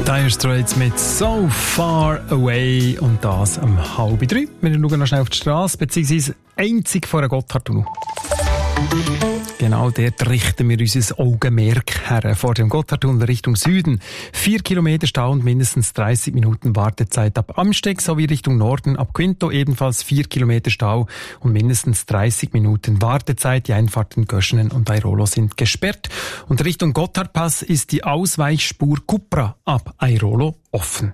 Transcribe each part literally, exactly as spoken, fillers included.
Dire Straits mit «So Far Away» und das um halb drei. Wir schauen noch schnell auf die Straße, beziehungsweise einzig vor einem Gotthardtunnel. Genau dort richten wir unser Augenmerk her. Vor dem Gotthardtunnel Richtung Süden. Vier Kilometer Stau und mindestens dreißig Minuten Wartezeit ab Amsteg sowie Richtung Norden ab Quinto ebenfalls vier Kilometer Stau und mindestens dreißig Minuten Wartezeit. Die Einfahrten Göschenen und Airolo sind gesperrt. Und Richtung Gotthardpass ist die Ausweichspur Cupra ab Airolo offen.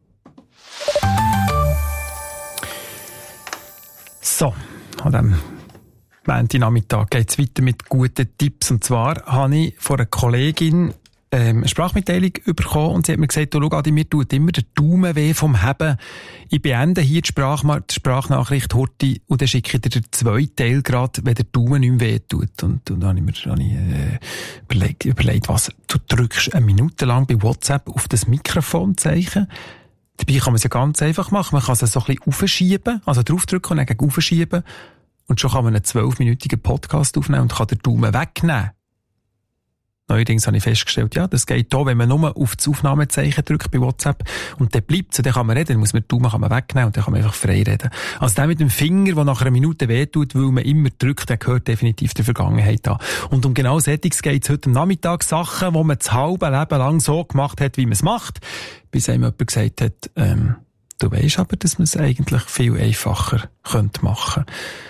So, an dem Montagnachmittag geht es weiter mit guten Tipps. Und zwar habe ich von einer Kollegin ähm, eine Sprachmitteilung bekommen und sie hat mir gesagt, oh, schau, Adi, mir tut immer der Daumen weh vom Heben. Ich beende hier die, Sprachma- die Sprachnachricht heute und dann schicke ich dir den zweiten Teil gerade, wenn der Daumen nicht mehr weh tut. Und, und dann habe ich mir habe ich, äh, überlegt, überlegt, was, du drückst eine Minute lang bei WhatsApp auf das Mikrofonzeichen. Dabei kann man es ja ganz einfach machen. Man kann es so ein bisschen aufschieben, also draufdrücken und dann gegen aufschieben. Und schon kann man einen zwölfminütigen Podcast aufnehmen und kann den Daumen wegnehmen. Neuerdings habe ich festgestellt, ja, das geht auch, wenn man nur auf das Aufnahmezeichen drückt bei WhatsApp und dann bleibt es, und dann kann man reden, dann muss man den Daumen kann man wegnehmen und dann kann man einfach frei reden. Also der mit dem Finger, der nach einer Minute wehtut, weil man immer drückt, der gehört definitiv der Vergangenheit an. Und um genau solches geht es heute am Nachmittag. Sachen, die man das halbe Leben lang so gemacht hat, wie man es macht, bis einem jemand gesagt hat, ähm, du weisst aber, dass man es eigentlich viel einfacher könnte machen.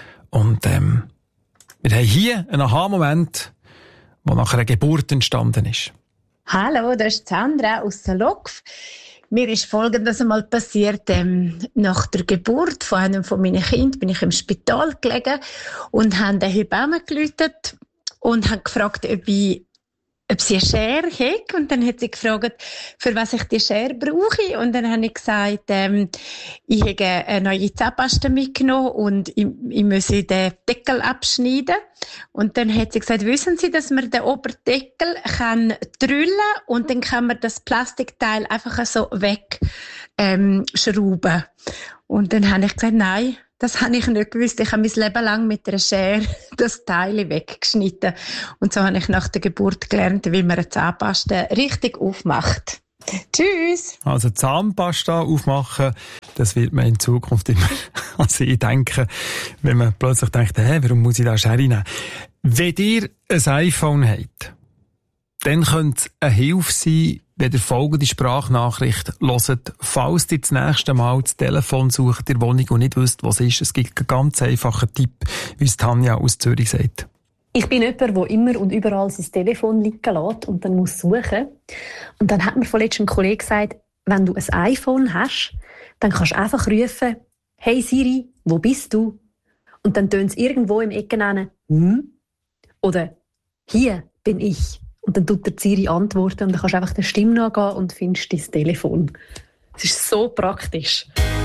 Und ähm, wir haben hier einen Aha-Moment, der nach einer Geburt entstanden ist. Hallo, das ist Sandra aus Salokf. Mir ist Folgendes einmal passiert. Ähm, nach der Geburt von einem von meinen Kindern bin ich im Spital gelegen und habe den Hebamme gerufen und habe gefragt, ob ich ob sie eine Schere hat. Und dann hat sie gefragt, für was ich die Schere brauche. Und dann habe ich gesagt, ähm, ich habe eine neue Zahnpasta mitgenommen und ich, ich müsse den Deckel abschneiden. Und dann hat sie gesagt, wissen Sie, dass man den Oberdeckel kann drüllen und dann kann man das Plastikteil einfach so weg ähm, schrauben. Und dann habe ich gesagt, nein, das habe ich nicht gewusst. Ich habe mein Leben lang mit einer Schere das Teil weggeschnitten. Und so habe ich nach der Geburt gelernt, wie man eine Zahnpasta richtig aufmacht. Tschüss! Also Zahnpasta aufmachen, das wird man in Zukunft immer an sie denken, wenn man plötzlich denkt, hä, warum muss ich da Schere nehmen? Wenn ihr ein iPhone habt, dann könnte es eine Hilfe sein, wenn ihr folgende Sprachnachricht hört, falls ihr das nächste Mal das Telefon sucht in der Wohnung und nicht wisst, was es ist. Es gibt einen ganz einfachen Tipp, wie es Tanja aus Zürich sagt. Ich bin jemand, der immer und überall sein Telefon liegen lässt und dann muss suchen. Und dann hat mir vorletzt ein Kollege gesagt, wenn du ein iPhone hast, dann kannst du einfach rufen, «Hey Siri, wo bist du?» Und dann tönt es irgendwo im Ecken an, «Hm?» oder «Hier bin ich». Und dann tut der Siri antworten und dann kannst du einfach der Stimme nachgehen und findest dein Telefon. Es ist so praktisch.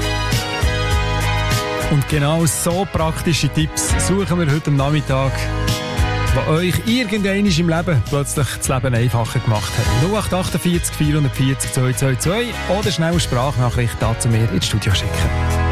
Und genau so praktische Tipps suchen wir heute am Nachmittag, die euch irgendwann im Leben plötzlich das Leben einfacher gemacht haben. null acht acht vier vierhundertvierzig zweihundertvierzig zwei zwei zwei oder schnell eine Sprachnachricht da zu mir ins Studio schicken.